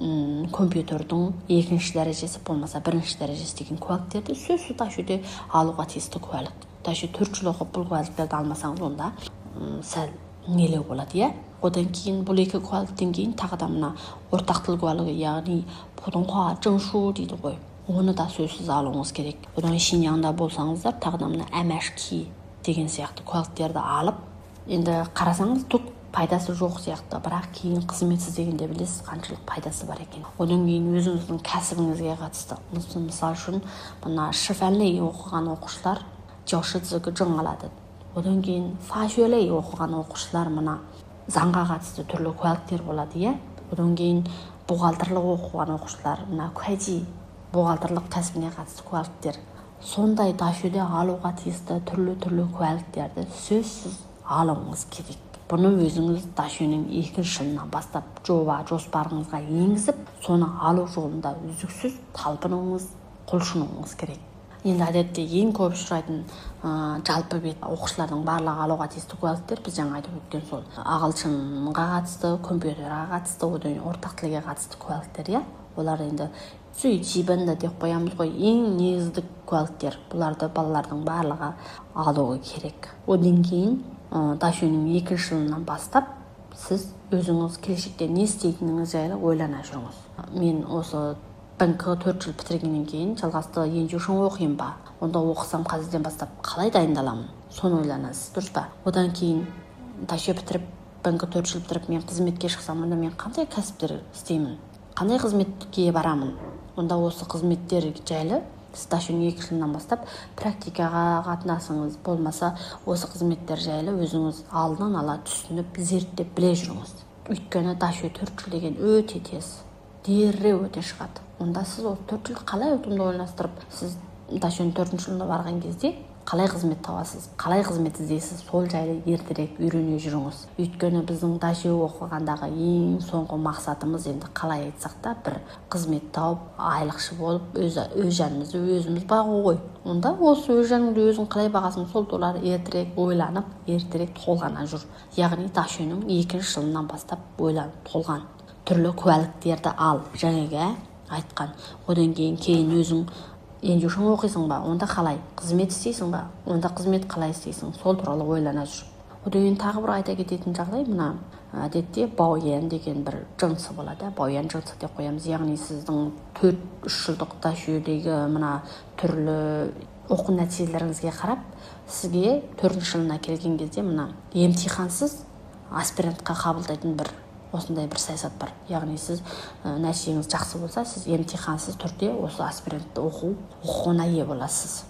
компьютердің екінші дәрежесі болмаса бірінші дәрежесі деген куәліктерді сөзсіз ташуде алуға тиісті куәлік. Ташу 4 жыл оқып бұл куәліктерді алмасаңыз, онда сәл нелеу болады, иә. Одан кейін бұл екі куәліктен кейін тағы да мына ортақ тіл куәлігі, яғни пудонхуа жыңшу дейді ғой. Оны да сөзсіз алуыңыз керек. Одан Шиньяңда болсаңыздар, тағы да мына әмәшки деген сияқты куәліктерді алып, енді қарасаңыз түк пайдасы жоқ сияқты, бірақ кейін қызметсіз дегенде білесіз қаншалық пайдасы бар екен. Одан кейін өзіңіздің кәсібіңізге қатысты. Мысал үшін, мына шифәнлей оқыған оқушылар жаушыцығы жың алады. Одан кейін фашуэлей оқыған оқушылар мына заңға қатысты түрлі куәліктер болады, иә. Одан кейін бухгалтерлік оқыған оқушылар мына куәди бухгалтерлік кәсібіне қатысты куәліктер. Сондай дашуде алуға тиісті түрлі куәліктерді сөзсіз алуыңыз керек. Бұны өзіңіз дашуның екінші жылынан бастап жоспарыңызға енгізіп, соны алу жолында үздіксіз талпынуыңыз, құлшынуыңыз керек. Енді әдетте ең көп ұшырайтын жалпы бет оқушылардың барлығы алуға тиісті куәліктер біз жаңа айтып өткен сол ағылшынға қатысты, компьютерға қатысты, одан ортақ тілге қатысты куәліктер, иә. Олар енді жибанды деп қоямыз ғой, ең негізді куәліктер. Бұларды балалардың барлығы алуы керек. Одан кейін дашуның екінші жылынан бастап сіз өзіңіз келешекте не істейтініңіз жайлы ойлана жүріңіз. Мен осы банкы 4 жыл бітіргеннен кейін жалғасты енжушың оқиын ба? Онда оқысам қазірден бастап қалай дайындаламын? Соны ойланасыз, дұрыс па? Одан кейін дашу бітіріп, банкы 4 жыл бітіріп, мен қызметке шықсам, онда мен қандай кәсіптер істеймін? Қандай қызметке барамын? Онда осы қызметтер жайлы сіз дашуның 2 жылынан бастап практикаға қатынасыңыз, болмаса осы қызметтер жайлы өзіңіз алдынан ала түсініп, зерттеп біле жүріңіз. Өйткені дашу 4 жыл деген өте тез, дереу өте шығады. Онда сіз осы 4 жыл қалай ұтымды ойластырып, сіз дашуның 4 жылына барған кезде қалай қызмет табасыз, қалай қызмет іздейсіз, сол жайлы ертерек үйрене жүріңіз. Өйткені біздің дашу оқығандағы ең соңғы мақсатымыз, енді қалай айтсақ та, бір қызмет тауып, айлықшы болып, өз жанымызды өзіміз бағу ғой. Онда осы өз жаныңды өзің қалай бағасың, сол туралы ертерек ойланып, ертерек толғана жүр. Яғни дашуның 2 жылынан бастап ойланып толған. Түрлі куәліктерді ал, жаңағы айтқан. Одан кейін өзің енжушің оқисың ба? Онда қалай? Қызмет істейсің ба? Онда қызмет қалай істейсің? Сол туралы ойлана жүр. Одан кейін тағы бір айта кететін жағдай, мына әдетте бауян деген бір жынысы болады. Бауян жынысы деп қоямыз. Яғни сіздің 4-3 жылдық дашудегі мына түрлі оқу нәтижелеріңізге қарап, сізге 4 жылына келген кезде мына емтихансыз аспирантқа қабылдайтын бір осындай бір саясат бар. Яғни сіз нәтижеңіз жақсы болса, сіз емтихансыз түрде осы аспирантты оқуына ие боласыз.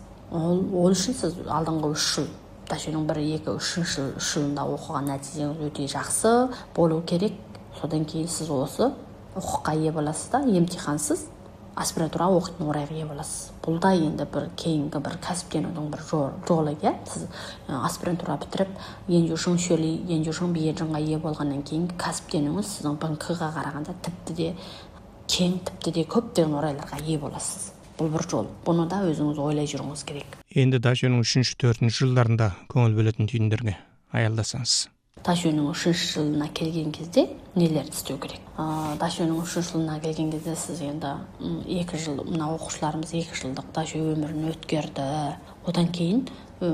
Ол үшін сіз алдыңғы 3 жыл, дашуның 1, 2, 3 жылында оқыған нәтижеңіз өте жақсы болу керек. Содан кейін сіз осы оқуға ие боласыз да, емтихансыз аспирантура оқитын орайға ие боласыз. Бұл да енді бір кейінгі бір кәсіптенудің бір жолы, иә. Сіз аспирантура бітіріп, енжушің шөлі, енжушің биежіңға ие болғаннан кейін кәсіптенуіңіз сіздің банкыға қарағанда тіпті де кең, тіпті де көптеген орайларға ие боласыз. Бұл бір жол. Бұны да өзіңіз ойлай жүруіңіз керек. Енді дашуның 3-4 жылдарында көңіл бөлетін түйіндерге аялдасаңыз. Дашуның 3 жылына келген кезде нелерді істеу керек? Дашуның 3 жылына келген кезде сіз енді 2 жыл, мына оқушыларымыз 2 жылдық дашу өмірін өткерді. Одан кейін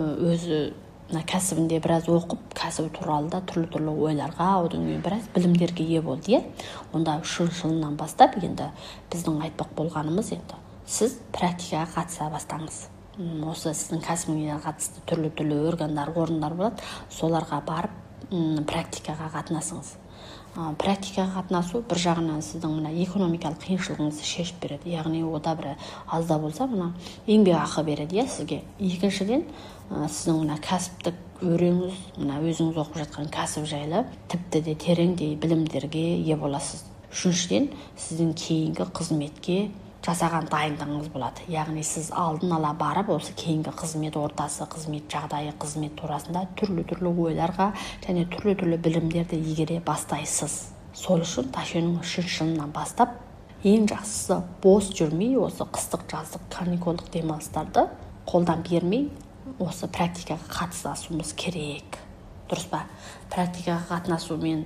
өзі кәсібінде біраз оқып, кәсібі туралы да түрлі ойларға, одан кейін біраз білімдерге ие болды, иә. Онда 3 жылынан бастап енді біздің айтпақ болғанымыз, енді сіз практикаға қатыса бастаңыз. Осы сіздің кәсібіңізге қатысты түрлі органдар, орындар болады, соларға барып практикаға қатынасыңыз. Практикаға қатынасу бір жағынан сіздің мына экономикалық қиыншылығыңызды шешіп береді. Яғни ода бір аз да болса мына еңбек ақы береді, иә, сізге. Екіншіден, сіздің мына кәсіптік өреңіз, мына өзіңіз оқып жатқан кәсіп жайлы тіпті де тереңдей білімдерге ие боласыз. Үшіншіден, сіздің кейінгі қызметке жасаған дайындығыңыз болады. Яғни сіз алдын ала барып, осы кейінгі қызмет ортасы, қызмет жағдайы, қызмет турасында түрлі ойларға және түрлі білімдерді игере бастайсыз. Сол үшін дашуның 3 жылынан бастап ең жақсысы бос жүрмей, осы қыстық жаздық каникулдық демалыстарды қолдан бермей, осы практикаға қатысуымыз керек. Дұрыс па? Практикаға қатынасумен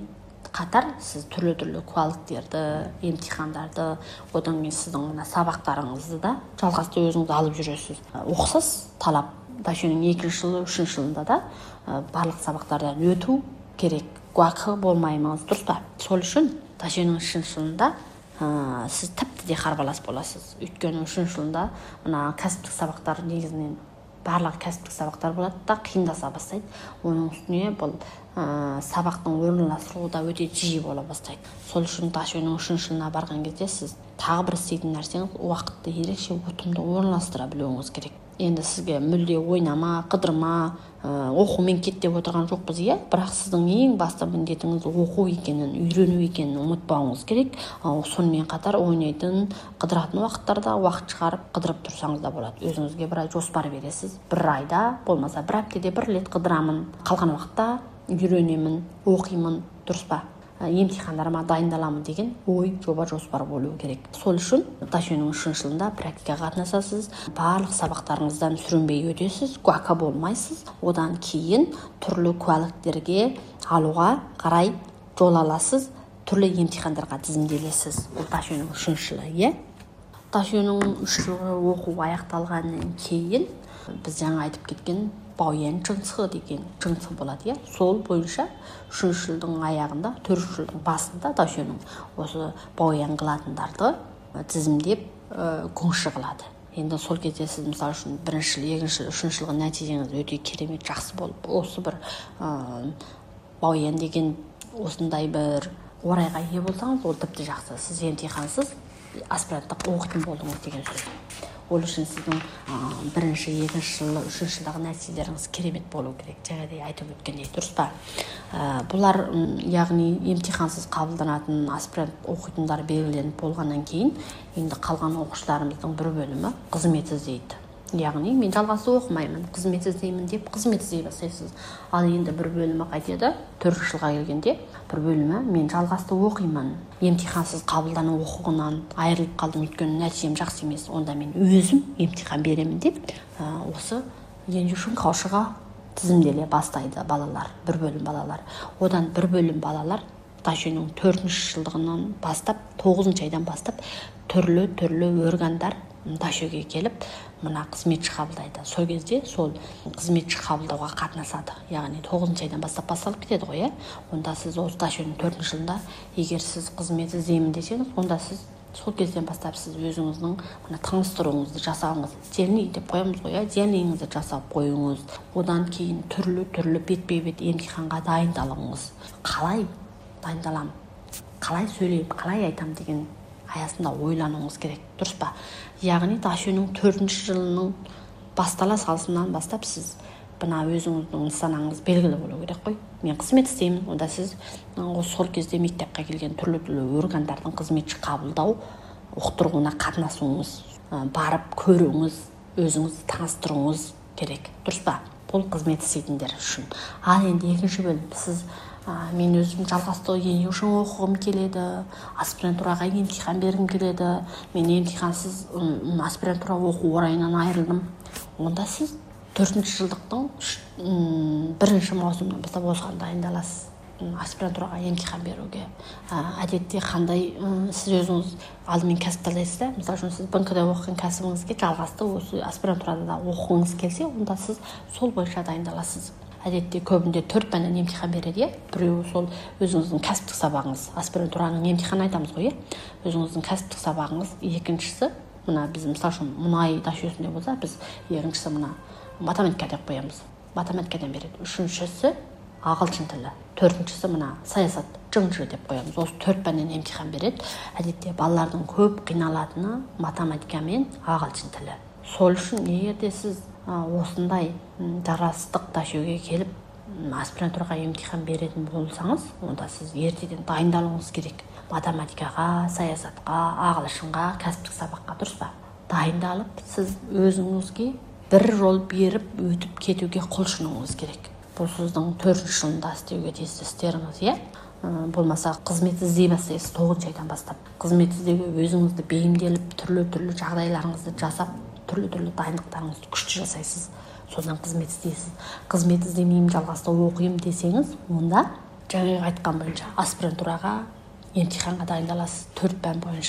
қатар сіз түрлі куәліктерді, емтихандарды, одан кейін сіздің мына сабақтарыңызды да жалғасты өзіңіз алып жүресіз. Ұқсас талап Дашөнің 2-ші жылы, 3-ші жылында да барлық сабақтардан өту керек. Гуакы болмаймыз, дұрыс па? Сол үшін Дашөнің 3-ші жылында сіз тіпті де қарбалас боласыз. Өйткені 3-ші жылында мына кәсіптік сабақтар негізінен барлық кәсіптік сабақтар болады да қиындаса бастайды. Оның үстіне бұл сабақтың орналастыруы да өте жиі бола бастайды. Сол үшін Дашөнің 3-ші жылына барған кезде сіз тағы бір істейтін нәрсеңіз уақытты ерекше ұтымды орналастыра білуіңіз керек. Енді сізге мүлде ойнама, қыдырма, оқумен кет деп отырған жоқпыз, иә? Бірақ сіздің ең басты міндетіңіз оқу екенін, үйрену екенін ұмытпауыңыз керек. Сонымен қатар ойнайтын, қыдыратын уақыттарда уақыт шығарып қыдырып тұрсаңыз да болады. Өзіңізге бір ай жоспар бересіз. Бір айда, болмаса бір аптада бір рет қыдырамын. Қалған уақытта үйренемін, оқимын, дұрыс па? Емтихандарыма дайындаламын деген ой, жоба, жоспар болуы керек. Сол үшін Дашөнің 3-ші жылында практикаға қатынасасыз, барлық сабақтарыңыздан сүрінбей өтесіз, гуака болмайсыз. Одан кейін түрлі куәліктерге алуға қарай жол аласыз, түрлі емтихандарға тізімделесіз. Бұл Дашөнің 3-ші жылы, иә? Дашөнің 3 жылғы оқу аяқталғаннан кейін біз жаңа айтып кеткен Бауян жыңсы деген жыңсы болады, иә? Сол бойынша 3-ші жылдың аяғында, 4-ші жылдың басында Дашөнің осы Бауян қылатындарды тізімдеп көңші қылады. Енді сол кезде сіз мысалы үшін 1-ші жыл, 2-ші жыл, 3-ші жылғы нәтижеңіз өте керемет жақсы болып, осы бір Бауян деген осындай бір орайға ие болсаңыз, ол тіпті жақсы. Сіз емтихансыз аспиранттық оқитын болдыңыз деген сөз. Ол үшін сіздің 1-ші, 2-ші жылы, 3-ші жылдағы нәтижелеріңіз керемет болу керек. Жаңағыдай айтып өткендей, дұрыс па? Бұлар яғни емтихансыз қабылданатын аспирант оқитындар белгіленіп болғаннан кейін, енді қалған оқушыларымыздың бір бөлімі қызмет іздейді. Яғни мен жалғасы оқымаймын, қызмет іздеймін деп қызмет іздей бастайсыз. Ал енді бір бөлімі қайтеді, 4-ші жылға келгенде бір бөлімі мен жалғасты оқимын. Емтихансыз қабылдану құқығынан айырылып қалдым, өйткені нәтижем жақсы емес. Онда мен өзім емтихан беремін деп, осы Ленжушин Каушыға тізімделе бастайды балалар, бір бөлім балалар. Одан бір бөлім балалар Дашөнің 4-ші жылдығынан бастап, 9-ші айдан бастап түрлі органдар Дашөге келіп, мына қызметші қабылдайды. Сол кезде сол қызметші қабылдауға қатынасады. Яғни 9-ші айдан бастап басталып кетеді ғой, онда сіз осы Дашөнің 4-ші жылында егер сіз қызмет іздеймін десеңіз, онда сіз сол кезден бастап сіз өзіңіздің мына таныстыруыңызды жасауыңыз, дельный деп қоямыз ғой, дельныйыңызды жасап қойыңыз. Одан кейін түрлі бетпе-бет емтиханға дайындалыңыз. Қалай дайындаламын, қалай сөйлеймін, қалай айтамын деген аясында ойлануыңыз керек, дұрыс па? Яғни Дашөнің 4-ші жылының бастала салысынан бастап сіз мына өзіңіздің нысанаңыз белгілі болу керек қой. Мен қызмет істеймін, онда сіз сол кезде мектепке келген түрлі органдардың қызметші қабылдау ұқтыруына қатынасуыңыз, барып көруіңіз, өзіңізді таныстыруыңыз керек, дұрыс па? Бұл қызмет істейтіндер үшін. Ал енді 2-ші бөлім, сіз мен өзім жалғасты ене үшін оқығым келеді, аспирантураға емтихан бергім келеді, мен емтихансыз аспирантура оқу орайынан айырылдым. Онда сіз 4-ші жылдықтың 1-ші маусымнан бастап осыған дайындаласыз. Аспирантураға емтихан беруге. Әдетте қандай сіз өзіңіз алдымен кәсіп таңдайсыз да, мысалы үшін сіз БНК-да оқыған кәсібіңізге жалғасты осы аспирантурада да оқығыңыз келсе, онда сіз сол бойынша дайындаласыз. Әдетте көбінде 4 пәннен емтихан береді, біреуі сол өзіңіздің кәсіптік сабағыңыз, аспирантураның емтиханы айтамыз ғой, өзіңіздің кәсіптік сабағыңыз. Екіншісі, мына біз мысалы үшін мұнай Дашөсінде болса, біз екіншісі мына математика деп қоямыз. Математикадан береді. Үшіншісі ағылшын тілі. Төртіншісі мына саясат, жыңжы деп қоямыз. Осы 4 пәннен емтихан береді. Әдетте балалардың көп қиналатыны математика мен ағылшын тілі. Сол үшін егер де сіз осындай жарастық Дашөге келіп аспирантураға емтихан беретін болсаңыз, онда сіз ертеден дайындалуыңыз керек. Математикаға, саясатқа, ағылшынға, кәсіптік сабаққа, дұрыс па? Дайындалып, сіз өзіңізге бір жол беріп өтіп кетуге құлшынуыңыз керек. Бұл сіздің 4-ші жылында істеуге тиісті істеріңіз, иә? Болмаса қызмет іздей бастайсыз 9-ші айдан бастап. Қызмет іздеуге өзіңізді бейімделіп, түрлі жағдайларыңызды жасап, түрлі дайындықтарыңызды күшті жасайсыз. Содан қызмет іздейсіз. Қызмет іздемеймін, жалғасты оқимын десеңіз, онда жаңағы айтқан бойынша аспирантураға емтиханға дайындаласыз 4 пән бойынша